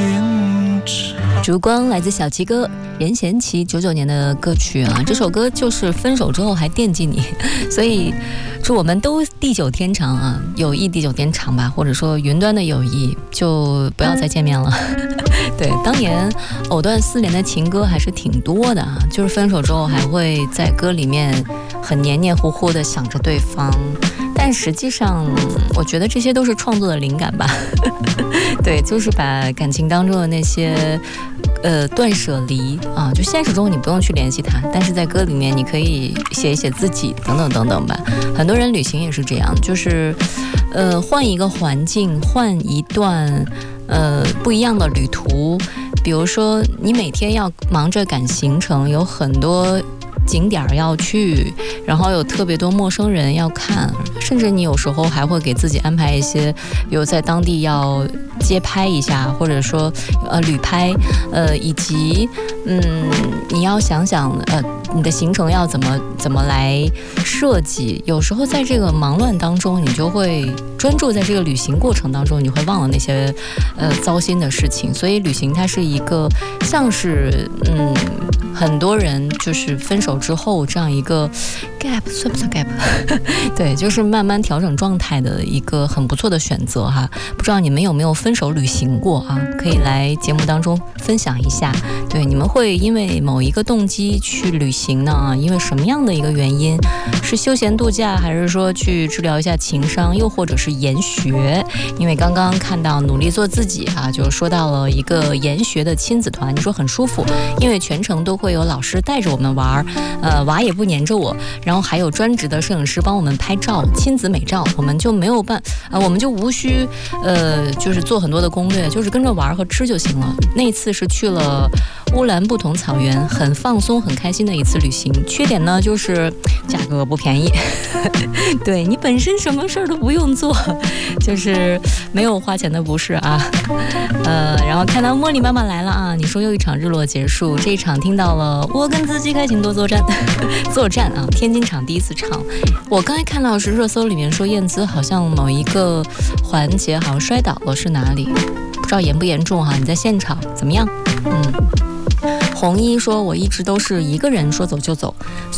烛光来自小七哥任贤齐99年的歌曲啊，这首歌就是分手之后还惦记你，所以祝我们都地久天长啊，友谊地久天长吧，或者说云端的友谊就不要再见面了。对，当年藕断丝连的情歌还是挺多的啊，就是分手之后还会在歌里面很黏黏糊糊的想着对方，但实际上我觉得这些都是创作的灵感吧。对，就是把感情当中的那些断舍离啊，就现实中你不用去联系他，但是在歌里面你可以写一写自己等等等等吧。很多人旅行也是这样，就是换一个环境，换一段不一样的旅途。比如说你每天要忙着赶行程，有很多景点要去，然后有特别多陌生人要看，甚至你有时候还会给自己安排一些，比如在当地要街拍一下，或者说旅拍，以及你要想想你的行程要怎么来设计。有时候在这个忙乱当中，你就会专注在这个旅行过程当中，你会忘了那些糟心的事情。所以旅行它是一个像是很多人就是分手之后这样一个 gap， 算不算 gap？ 对，就是慢慢调整状态的一个很不错的选择哈。不知道你们有没有分手旅行过啊？可以来节目当中分享一下。对，你们会因为某一个动机去旅行呢？因为什么样的一个原因？是休闲度假，还是说去治疗一下情伤，又或者是研学？因为刚刚看到努力做自己啊，就说到了一个研学的亲子团，你说很舒服，因为全程都会有老师带着我们玩，娃也不黏着我，然后还有专职的摄影师帮我们拍照，亲子美照，我们就没有我们就无需就是做很多的攻略，就是跟着玩和吃就行了。那一次是去了乌兰布统草原，很放松很开心的一次旅行。缺点呢就是价格不便宜。对，你本身什么事儿都不用做，就是没有花钱的不是啊。然后看到茉莉妈妈来了啊，你说又一场日落结束，这一场听到了我跟自己开心多作战。作战啊，天津场第一次唱。我刚才看到是热搜里面说燕姿好像某一个环节好像摔倒了，是哪里不知道严不严重哈？你在现场怎么样？红衣说我一直都是一个人说走就走，